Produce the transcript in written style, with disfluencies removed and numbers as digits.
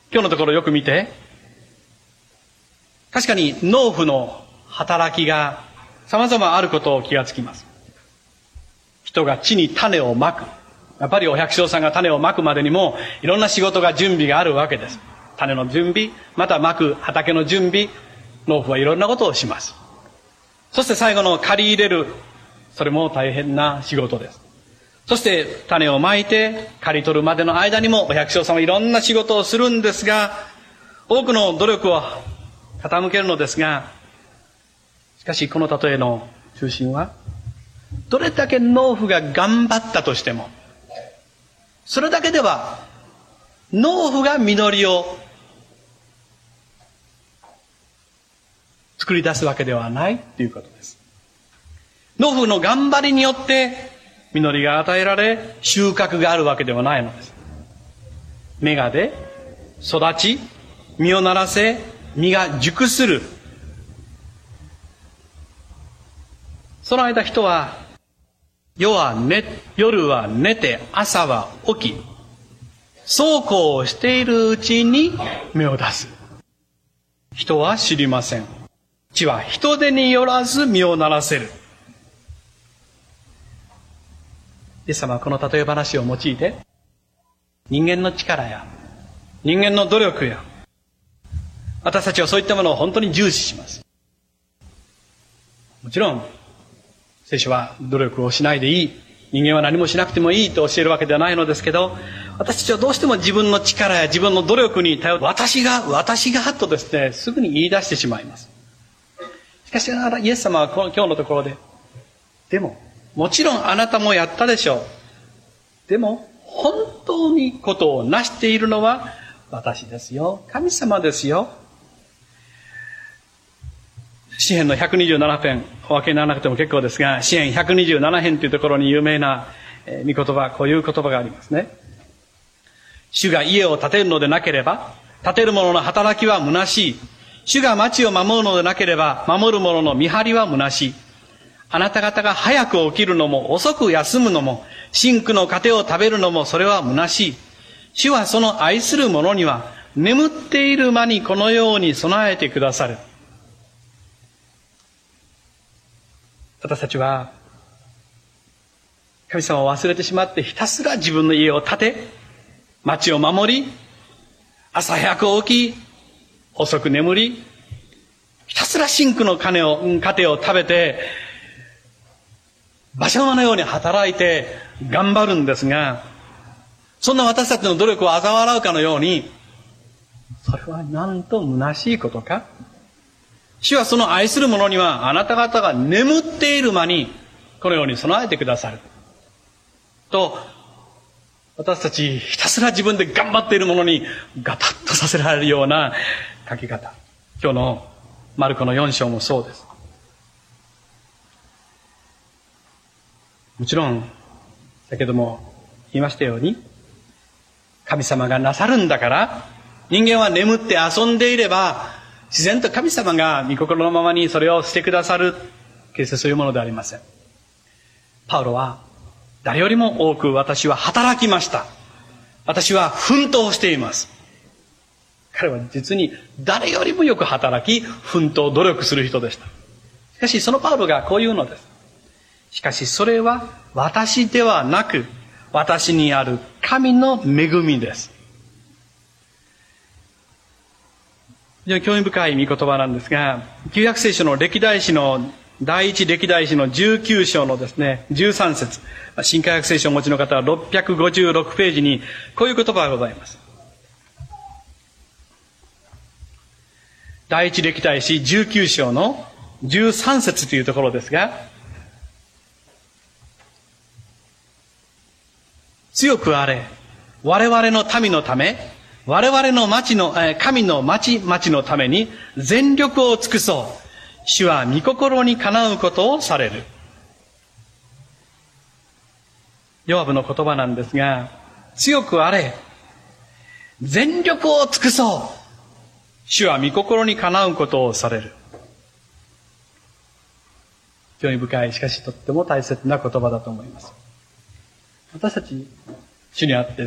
今日のところよく見て、確かに農夫の働きが様々あることを気がつきます。人が地に種をまく。やっぱりお百姓さんが種をまくまでにもいろんな仕事が準備があるわけです。種の準備、またまく畑の準備、農夫はいろんなことをします。そして最後の刈り入れる、それも大変な仕事です。そして種をまいて刈り取るまでの間にもお百姓さんはいろんな仕事をするんですが、多くの努力を傾けるのですが、しかしこの例えの中心は、どれだけ農夫が頑張ったとしても、それだけでは農夫が実りを作り出すわけではないということです。農夫の頑張りによって実りが与えられ、収穫があるわけではないのです。芽が出、育ち、実をならせ、実が熟する。その間人は、夜は寝て、朝は起き、そうこうしているうちに芽を出す。人は知りません。地は人手によらず実をならせる。イエス様はこの例え話を用いて、人間の力や人間の努力や私たちはそういったものを本当に重視します。もちろん聖書は努力をしないでいい、人間は何もしなくてもいいと教えるわけではないのですけど、私たちはどうしても自分の力や自分の努力に頼って、私がとですね、すぐに言い出してしまいます。しかしながらイエス様は今日のところで、でももちろんあなたもやったでしょう。でも本当にことを成しているのは私ですよ。神様ですよ。詩編の127編、お分けにならなくても結構ですが、詩編127編というところに有名な御言葉、こういう言葉がありますね。主が家を建てるのでなければ、建てる者の働きは虚しい。主が町を守るのでなければ、守る者の見張りは虚しい。あなた方が早く起きるのも遅く休むのも、真紅の糧を食べるのもそれは虚しい。主はその愛する者には、眠っている間にこのように備えてくださる。私たちは、神様を忘れてしまってひたすら自分の家を建て、町を守り、朝早く起き、遅く眠り、ひたすら真紅の糧を食べて、馬車馬のように働いて頑張るんですが、そんな私たちの努力を嘲笑うかのように、それはなんと虚しいことか。主はその愛する者には、あなた方が眠っている間にこのように備えてくださると、私たちひたすら自分で頑張っている者にガタッとさせられるような書き方。今日のマルコの4章もそうです。もちろん先ほども言いましたように、神様がなさるんだから、人間は眠って遊んでいれば自然と神様が御心のままにそれをしてくださる、決してそういうものではありません。パウロは、誰よりも多く私は働きました。私は奮闘しています。彼は実に誰よりもよく働き、奮闘、努力する人でした。しかしそのパウロがこういうのです。しかしそれは私ではなく、私にある神の恵みです。非常に興味深い御言葉なんですが、旧約聖書の歴代史の第一歴代史の19章のですね、13節、新科学聖書をお持ちの方は656ページにこういう言葉がございます。第一歴代史19章の13節というところですが、強くあれ、我々の民のため、我々の神の町のために全力を尽くそう。主は御心にかなうことをされる。ヨアブの言葉なんですが、強くあれ、全力を尽くそう。主は御心にかなうことをされる。興味深い、しかしとっても大切な言葉だと思います。私たち、主にあって